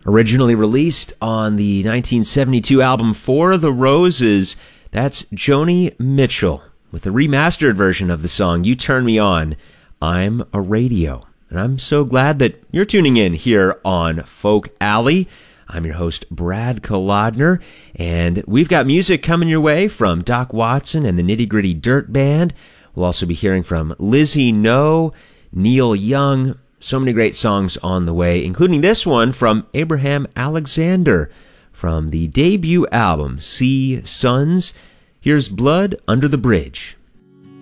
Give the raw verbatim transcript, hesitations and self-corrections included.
Originally released on the nineteen seventy-two album For the Roses, that's Joni Mitchell with a remastered version of the song You Turn Me On, I'm a Radio. And I'm so glad that you're tuning in here on Folk Alley. I'm your host, Brad Kolodner, and we've got music coming your way from Doc Watson and the Nitty Gritty Dirt Band. We'll also be hearing from Lizzie No, Neil Young. So many great songs on the way, including this one from Abraham Alexander from the debut album, Sea Suns. Here's Blood Under the Bridge.